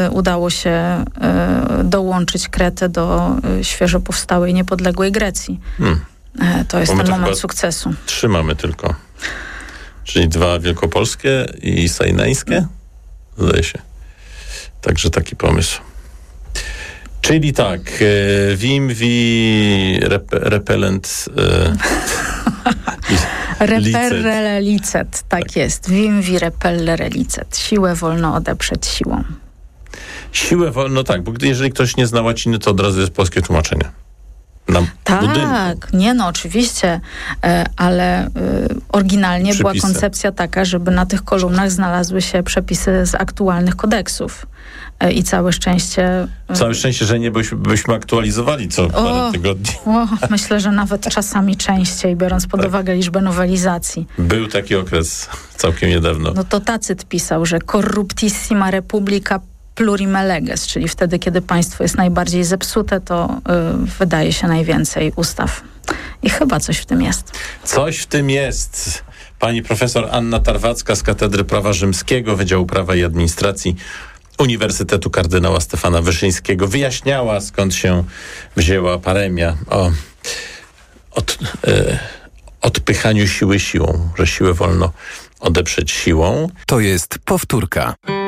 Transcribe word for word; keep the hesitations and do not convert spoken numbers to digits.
udało się dołączyć Kretę do świeżo powstałej, niepodległej Grecji. Hmm. To jest ten moment sukcesu. Trzy mamy tylko. Czyli dwa wielkopolskie i sajnańskie? Hmm. Zdaje się. Także taki pomysł. Czyli tak, e, Vim vi rep, repellent e, Repellere licet, tak, tak jest. Vim vi repellere licet. Siłę wolno odeprzeć siłą. Siłę wolno, tak, bo jeżeli ktoś nie zna łaciny, to od razu jest polskie tłumaczenie. Na tak, budynku. nie no, oczywiście, ale oryginalnie Przepisy. Była koncepcja taka, żeby na tych kolumnach znalazły się przepisy z aktualnych kodeksów. I całe szczęście... Całe szczęście, że nie byśmy, byśmy aktualizowali co parę o, tygodni. O, myślę, że nawet czasami częściej, biorąc pod tak. uwagę liczbę nowelizacji. Był taki okres całkiem niedawno. No to Tacyt pisał, że corruptissima republica plurime leges, czyli wtedy, kiedy państwo jest najbardziej zepsute, to y, wydaje się najwięcej ustaw. I chyba coś w tym jest. Coś w tym jest. Pani profesor Anna Tarwacka z Katedry Prawa Rzymskiego, Wydziału Prawa i Administracji Uniwersytetu Kardynała Stefana Wyszyńskiego wyjaśniała, skąd się wzięła paremia o od, e, odpychaniu siły siłą, że siłę wolno odeprzeć siłą. To jest powtórka.